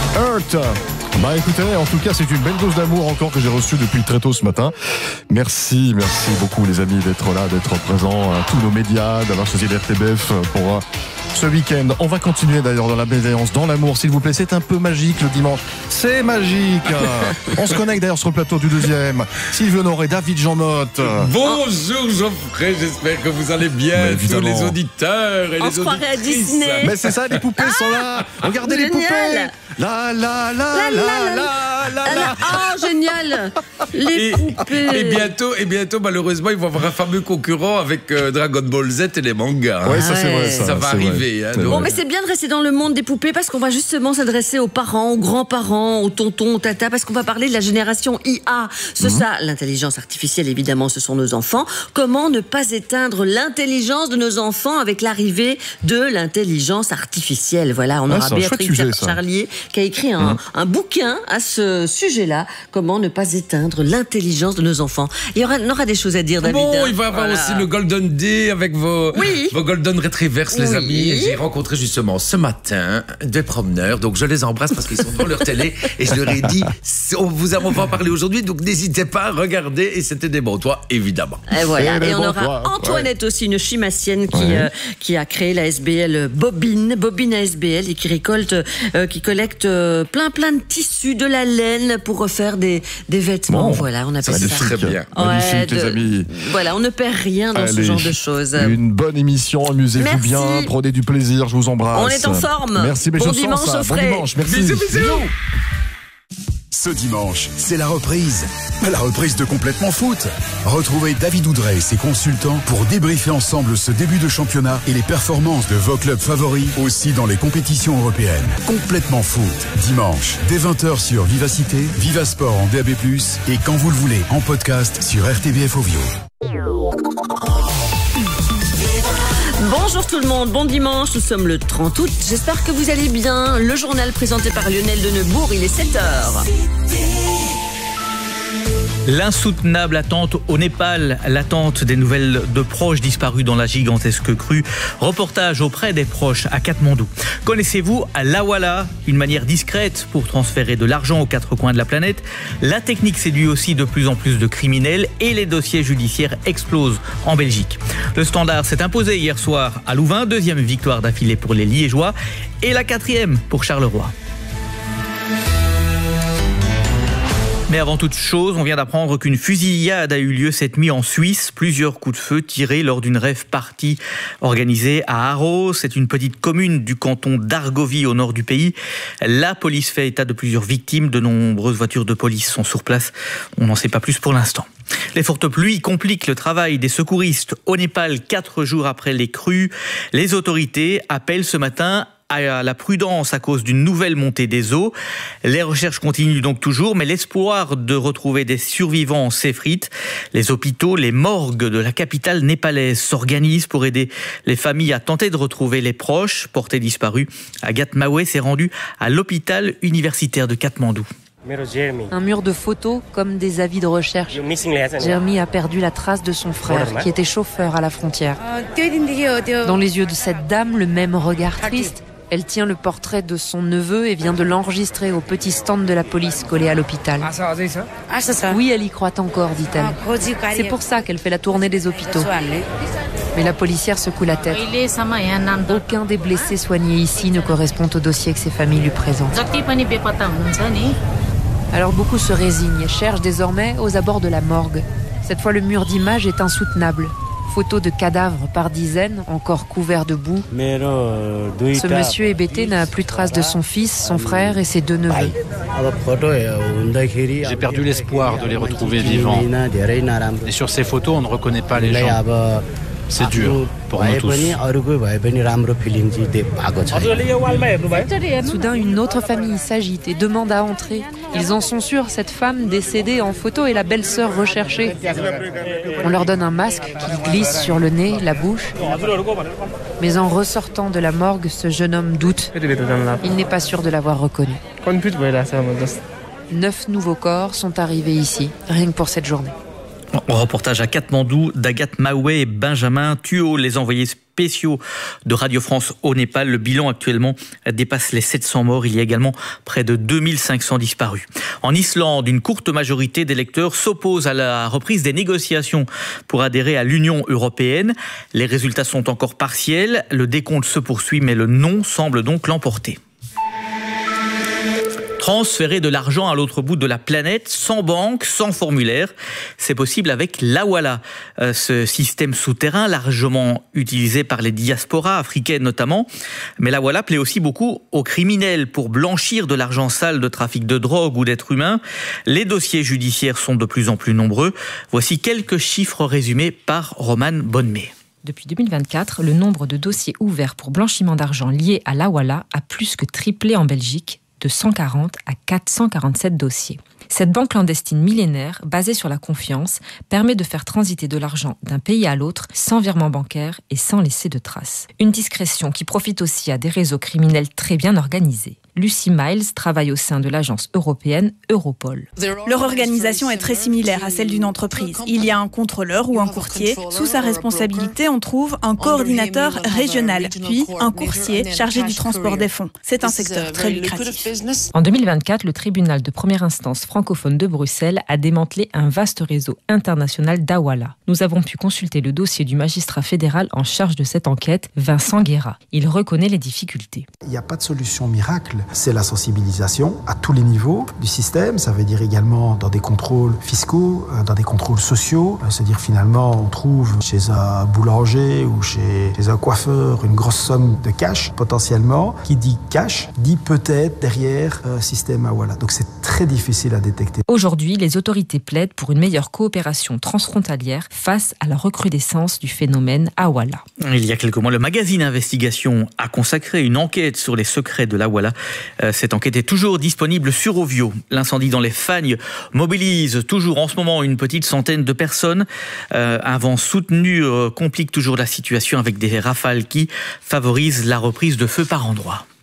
Earth. Bah écoutez, en tout cas, c'est une belle dose d'amour encore que j'ai reçue depuis très tôt ce matin. Merci beaucoup les amis d'être là, d'être présents à tous nos médias, d'avoir choisi l'RTBF pour ce week-end. On va continuer d'ailleurs dans la bienveillance, dans l'amour, s'il vous plaît. C'est un peu magique le dimanche. C'est magique. On se connecte d'ailleurs sur le plateau du deuxième. Sylvie Honoré, David Jean-Motte. Bonjour Geoffrey, j'espère que vous allez bien, tous les auditeurs et les auditrices. On se croirait à Disney. Mais c'est ça, les poupées sont là. Regardez les poupées. La la la la la la la. Oh, génial. Les poupées. Et bientôt, malheureusement, ils vont avoir un fameux concurrent avec Dragon Ball Z et les mangas. Ouais, ça c'est vrai. Ça va arriver. Bon, mais c'est bien de rester dans le monde des poupées parce qu'on va justement s'adresser aux parents, aux grands-parents, aux tontons, aux tatas, parce qu'on va parler de la génération IA. C'est ça, l'intelligence artificielle, évidemment, ce sont nos enfants. Comment ne pas éteindre l'intelligence de nos enfants avec l'arrivée de l'intelligence artificielle? Voilà, on aura Béatrice Charlier qui a écrit un bouquin à ce sujet-là. Comment ne pas éteindre l'intelligence de nos enfants? Il y aura des choses à dire, David. Bon, il va y avoir aussi le Golden Day avec vos Golden Retrievers, les amis. Et j'ai rencontré justement ce matin des promeneurs, donc je les embrasse parce qu'ils sont devant leur télé et je leur ai dit, vous avons pas parlé aujourd'hui, donc n'hésitez pas à regarder, et c'était des bons toits, évidemment. Et voilà, et on aura Antoinette aussi, une chimassienne qui a créé la SBL Bobine ASBL, et qui collecte plein de tissus, de la laine pour refaire des vêtements. Bon, voilà, on appelle ça. Très bien. Magnifique, les amis. Voilà, on ne perd rien dans ce genre de choses. Une bonne émission, amusez-vous bien, prenez du plaisir, je vous embrasse. On est en forme. Merci, bon dimanche, bon dimanche, merci. Bisous. Ce dimanche, c'est la reprise. La reprise de Complètement Foot. Retrouvez David Oudrey et ses consultants pour débriefer ensemble ce début de championnat et les performances de vos clubs favoris, aussi dans les compétitions européennes. Complètement Foot. Dimanche, dès 20h sur Vivacité, Vivasport en DAB+, et quand vous le voulez, en podcast sur RTBF Ovio. Bonjour tout le monde, bon dimanche, nous sommes le 30 août, j'espère que vous allez bien. Le journal présenté par Lionel Denebourg, il est 7h. L'insoutenable attente au Népal, l'attente des nouvelles de proches disparus dans la gigantesque crue. Reportage auprès des proches à Katmandou. Connaissez-vous Lawala, une manière discrète pour transférer de l'argent aux quatre coins de la planète? La technique séduit aussi de plus en plus de criminels et les dossiers judiciaires explosent en Belgique. Le Standard s'est imposé hier soir à Louvain, deuxième victoire d'affilée pour les Liégeois et la quatrième pour Charleroi. Mais avant toute chose, on vient d'apprendre qu'une fusillade a eu lieu cette nuit en Suisse. Plusieurs coups de feu tirés lors d'une rave party organisée à Aros. C'est une petite commune du canton d'Argovie au nord du pays. La police fait état de plusieurs victimes. De nombreuses voitures de police sont sur place. On n'en sait pas plus pour l'instant. Les fortes pluies compliquent le travail des secouristes au Népal 4 jours après les crues. Les autorités appellent ce matin à la prudence à cause d'une nouvelle montée des eaux. Les recherches continuent donc toujours, mais l'espoir de retrouver des survivants s'effrite. Les hôpitaux, les morgues de la capitale népalaise s'organisent pour aider les familles à tenter de retrouver les proches portés disparus. Agathe Maoué s'est rendue à l'hôpital universitaire de Katmandou. Un mur de photos comme des avis de recherche. Jeremy a perdu la trace de son frère qui était chauffeur à la frontière. Dans les yeux de cette dame, le même regard triste. Elle tient le portrait de son neveu et vient de l'enregistrer au petit stand de la police collé à l'hôpital. Oui, elle y croit encore, dit-elle. C'est pour ça qu'elle fait la tournée des hôpitaux. Mais la policière secoue la tête. Aucun des blessés soignés ici ne correspond au dossier que ses familles lui présentent. Alors beaucoup se résignent et cherchent désormais aux abords de la morgue. Cette fois, le mur d'images est insoutenable. Photos de cadavres par dizaines, encore couverts de boue. Ce monsieur hébété n'a plus trace de son fils, son frère et ses deux neveux. J'ai perdu l'espoir de les retrouver vivants. Et sur ces photos, on ne reconnaît pas les gens. C'est dur pour nous tous. Soudain, une autre famille s'agite et demande à entrer. Ils en sont sûrs, cette femme décédée en photo est la belle-sœur recherchée. On leur donne un masque qu'ils glissent sur le nez, la bouche. Mais en ressortant de la morgue, ce jeune homme doute. Il n'est pas sûr de l'avoir reconnu. 9 nouveaux corps sont arrivés ici, rien que pour cette journée. Reportage à Katmandou d'Agathe Maoué et Benjamin Thuot, les envoyés spéciaux de Radio France au Népal. Le bilan actuellement dépasse les 700 morts. Il y a également près de 2500 disparus. En Islande, une courte majorité d'électeurs s'oppose à la reprise des négociations pour adhérer à l'Union européenne. Les résultats sont encore partiels. Le décompte se poursuit, mais le non semble donc l'emporter. Transférer de l'argent à l'autre bout de la planète, sans banque, sans formulaire. C'est possible avec l'Hawala, ce système souterrain largement utilisé par les diasporas africaines notamment. Mais l'Hawala plaît aussi beaucoup aux criminels pour blanchir de l'argent sale de trafic de drogue ou d'êtres humains. Les dossiers judiciaires sont de plus en plus nombreux. Voici quelques chiffres résumés par Romane Bonnemé. Depuis 2024, le nombre de dossiers ouverts pour blanchiment d'argent liés à l'Hawala a plus que triplé en Belgique, de 140 à 447 dossiers. Cette banque clandestine millénaire, basée sur la confiance, permet de faire transiter de l'argent d'un pays à l'autre sans virement bancaire et sans laisser de traces. Une discrétion qui profite aussi à des réseaux criminels très bien organisés. Lucy Miles travaille au sein de l'agence européenne Europol. Leur organisation est très similaire à celle d'une entreprise. Il y a un contrôleur ou un courtier. Sous sa responsabilité, on trouve un coordinateur régional, puis un coursier chargé du transport des fonds. C'est un secteur très lucratif. En 2024, le tribunal de première instance francophone de Bruxelles a démantelé un vaste réseau international d'Hawala. Nous avons pu consulter le dossier du magistrat fédéral en charge de cette enquête, Vincent Guéra. Il reconnaît les difficultés. Il n'y a pas de solution miracle. C'est la sensibilisation à tous les niveaux du système. Ça veut dire également dans des contrôles fiscaux, dans des contrôles sociaux. C'est-à-dire finalement, on trouve chez un boulanger ou chez un coiffeur une grosse somme de cash potentiellement. Qui dit cash, dit peut-être derrière système Hawala. Donc c'est très difficile à détecter. Aujourd'hui, les autorités plaident pour une meilleure coopération transfrontalière face à la recrudescence du phénomène Hawala. Il y a quelques mois, le magazine Investigation a consacré une enquête sur les secrets de l'Hawala. Cette enquête est toujours disponible sur Ovio. L'incendie dans les Fagnes mobilise toujours en ce moment une petite centaine de personnes. Un vent soutenu complique toujours la situation avec des rafales qui favorisent la reprise de feu par endroits.